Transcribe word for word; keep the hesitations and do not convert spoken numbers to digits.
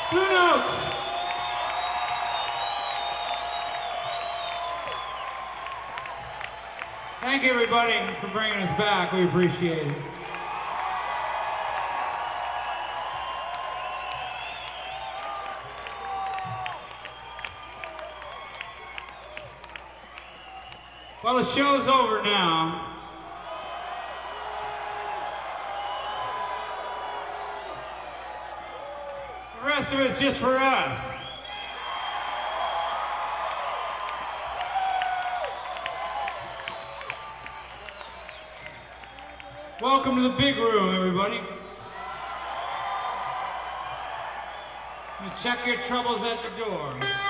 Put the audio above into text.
Blue Notes. Thank you, everybody, for bringing us back. We appreciate it. Well, the show's over now. The rest of it's just for us. Welcome to the big room, everybody. You check your troubles at the door.